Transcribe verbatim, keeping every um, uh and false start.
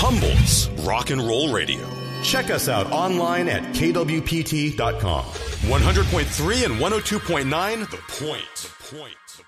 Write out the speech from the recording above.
Humble's Rock and Roll Radio. Check us out online at K W P T dot com. one hundred point three and one oh two point nine, The Point. The Point. The Point.